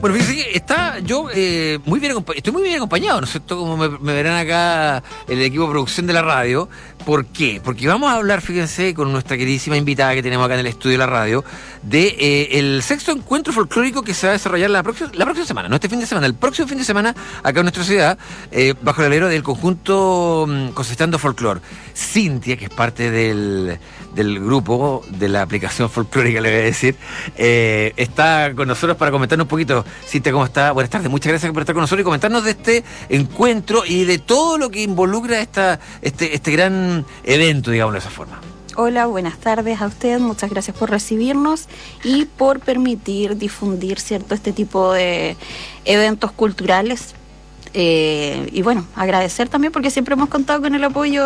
Bueno, fíjense que estoy muy bien acompañado, ¿no es cierto? Como me verán acá el equipo de producción de la radio. ¿Por qué? Porque vamos a hablar, fíjense, con nuestra queridísima invitada que tenemos acá en el estudio de la radio, de el sexto encuentro folclórico que se va a desarrollar la próxima semana, no este fin de semana, el próximo fin de semana, acá en nuestra ciudad, bajo el alero del conjunto Cosechando Folclor. Cintia, que es parte del grupo de la aplicación folclórica, le voy a decir, está con nosotros para comentarnos un poquito. Cintia, ¿cómo está? Buenas tardes, muchas gracias por estar con nosotros y comentarnos de este encuentro y de todo lo que involucra este gran evento, digamos de esa forma. Hola, buenas tardes a usted, muchas gracias por recibirnos y por permitir difundir, ¿cierto?, este tipo de eventos culturales. Y bueno, agradecer también porque siempre hemos contado con el apoyo